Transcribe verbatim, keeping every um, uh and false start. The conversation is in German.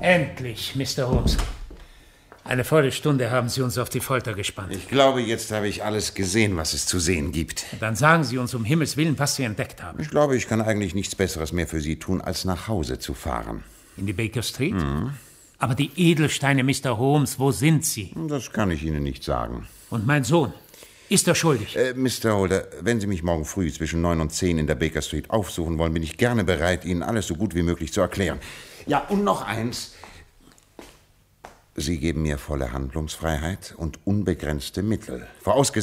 Endlich, Mister Holmes. Eine Viertelstunde haben Sie uns auf die Folter gespannt. Ich glaube, jetzt habe ich alles gesehen, was es zu sehen gibt. Dann sagen Sie uns um Himmels Willen, was Sie entdeckt haben. Ich glaube, ich kann eigentlich nichts Besseres mehr für Sie tun, als nach Hause zu fahren. In die Baker Street? Mhm. Aber die Edelsteine, Mister Holmes, wo sind sie? Das kann ich Ihnen nicht sagen. Und mein Sohn? Ist er schuldig? Äh, Mister Holder, wenn Sie mich morgen früh zwischen neun und zehn in der Baker Street aufsuchen wollen, bin ich gerne bereit, Ihnen alles so gut wie möglich zu erklären. Ja, und noch eins. Sie geben mir volle Handlungsfreiheit und unbegrenzte Mittel. Vorausgesetzt,